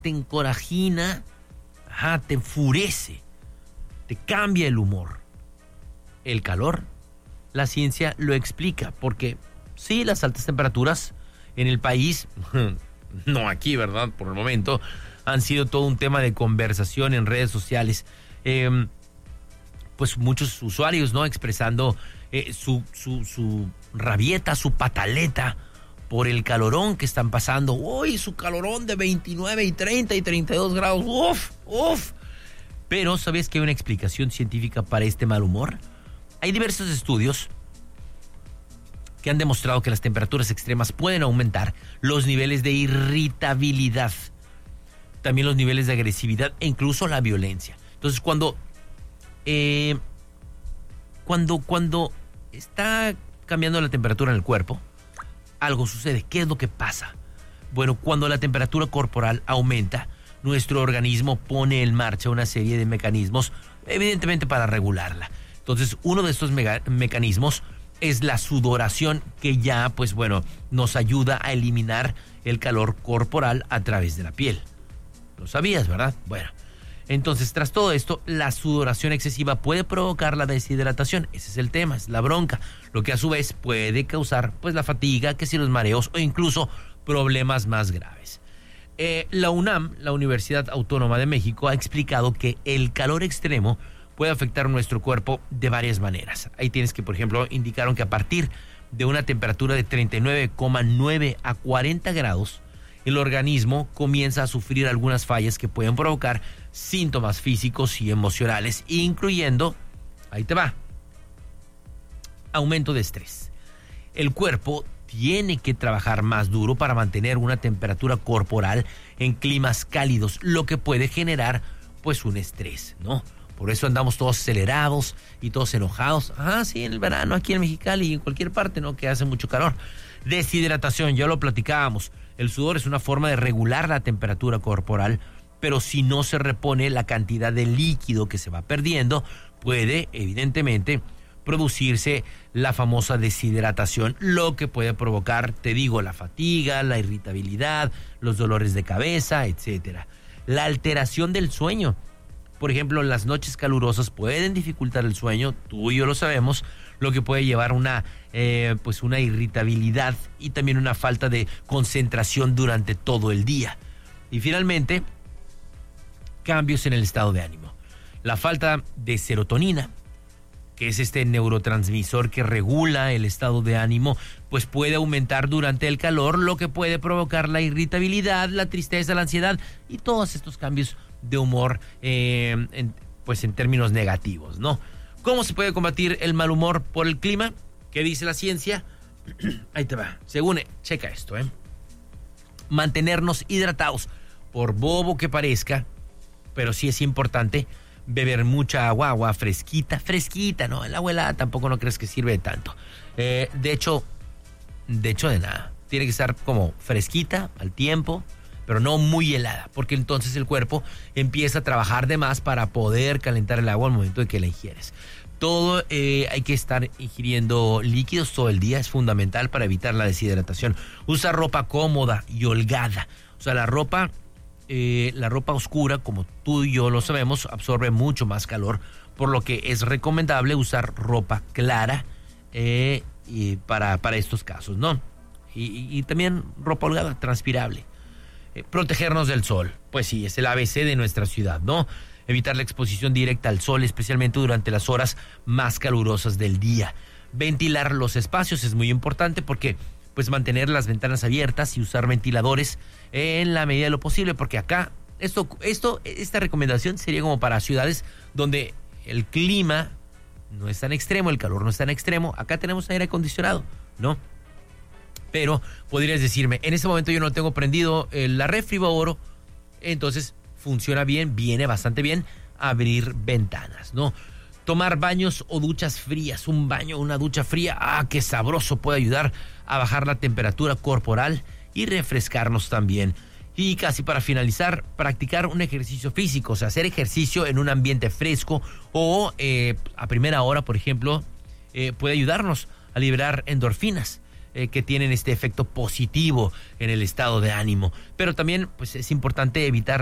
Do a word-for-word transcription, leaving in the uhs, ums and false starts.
te encorajina, ajá, te enfurece, te cambia el humor. El calor, la ciencia lo explica, porque sí, las altas temperaturas en el país, no aquí, ¿verdad? Por el momento, han sido todo un tema de conversación en redes sociales. Eh, pues muchos usuarios, ¿no? Expresando eh, su, su, su rabieta, su pataleta por el calorón que están pasando. Uy, su calorón de veintinueve y treinta y treinta y dos grados. Uf, uf. Pero, ¿sabes que hay una explicación científica para este mal humor? Hay diversos estudios que han demostrado que las temperaturas extremas pueden aumentar los niveles de irritabilidad, también los niveles de agresividad e incluso la violencia. Entonces, cuando, eh, cuando, cuando está cambiando la temperatura en el cuerpo, algo sucede. ¿Qué es lo que pasa? Bueno, cuando la temperatura corporal aumenta, nuestro organismo pone en marcha una serie de mecanismos, evidentemente para regularla. Entonces, uno de estos mega- mecanismos es la sudoración, que ya, pues bueno, nos ayuda a eliminar el calor corporal a través de la piel. Lo sabías, ¿verdad? Bueno, entonces, tras todo esto, la sudoración excesiva puede provocar la deshidratación. Ese es el tema, es la bronca. Lo que a su vez puede causar, pues, la fatiga, que si los mareos o incluso problemas más graves. Eh, la UNAM, la Universidad Autónoma de México, ha explicado que el calor extremo puede afectar nuestro cuerpo de varias maneras. Ahí tienes que, por ejemplo, indicaron que a partir de una temperatura de treinta y nueve coma nueve a cuarenta grados, el organismo comienza a sufrir algunas fallas que pueden provocar síntomas físicos y emocionales, incluyendo, ahí te va, aumento de estrés. El cuerpo tiene que trabajar más duro para mantener una temperatura corporal en climas cálidos, lo que puede generar, pues, un estrés, ¿no? Por eso andamos todos acelerados y todos enojados. Ah, sí, en el verano, aquí en Mexicali y en cualquier parte, ¿no? Que hace mucho calor. Deshidratación, ya lo platicábamos. El sudor es una forma de regular la temperatura corporal, pero si no se repone la cantidad de líquido que se va perdiendo, puede, evidentemente, producirse la famosa deshidratación, lo que puede provocar, te digo, la fatiga, la irritabilidad, los dolores de cabeza, etcétera. La alteración del sueño. Por ejemplo, las noches calurosas pueden dificultar el sueño, tú y yo lo sabemos, lo que puede llevar una, eh, pues una irritabilidad y también una falta de concentración durante todo el día. Y finalmente, cambios en el estado de ánimo. La falta de serotonina, que es este neurotransmisor que regula el estado de ánimo, pues puede aumentar durante el calor, lo que puede provocar la irritabilidad, la tristeza, la ansiedad y todos estos cambios de humor, eh, en, pues en términos negativos, ¿no? ¿Cómo se puede combatir el mal humor por el clima? ¿Qué dice la ciencia? Ahí te va. Según, checa esto, ¿eh? Mantenernos hidratados, por bobo que parezca, pero sí es importante beber mucha agua, agua fresquita, fresquita, ¿no? El agua helada tampoco no crees que sirve de tanto. Eh, de hecho, de hecho de nada. Tiene que estar como fresquita al tiempo, pero no muy helada, porque entonces el cuerpo empieza a trabajar de más para poder calentar el agua al momento de que la ingieres. Todo eh, hay que estar ingiriendo líquidos todo el día, es fundamental para evitar la deshidratación. Usa ropa cómoda y holgada. O sea, la ropa, eh, la ropa oscura, como tú y yo lo sabemos, absorbe mucho más calor, por lo que es recomendable usar ropa clara eh, y para, para estos casos, ¿no? Y, y, y también ropa holgada, transpirable. Eh, protegernos del sol, pues sí, es el A B C de nuestra ciudad, ¿no? Evitar la exposición directa al sol, especialmente durante las horas más calurosas del día. Ventilar los espacios es muy importante porque, pues, mantener las ventanas abiertas y usar ventiladores en la medida de lo posible, porque acá, esto, esto, esta recomendación sería como para ciudades donde el clima no es tan extremo, el calor no es tan extremo. Acá tenemos aire acondicionado, ¿no? Pero podrías decirme, en este momento yo no tengo prendido eh, la refri, oro, entonces funciona bien, viene bastante bien abrir ventanas, ¿no? Tomar baños o duchas frías, un baño o una ducha fría, ah, qué sabroso, puede ayudar a bajar la temperatura corporal y refrescarnos también. Y casi para finalizar, practicar un ejercicio físico, o sea, hacer ejercicio en un ambiente fresco o eh, a primera hora, por ejemplo, eh, puede ayudarnos a liberar endorfinas. eh, que tienen este efecto positivo en el estado de ánimo. Pero también pues es importante evitar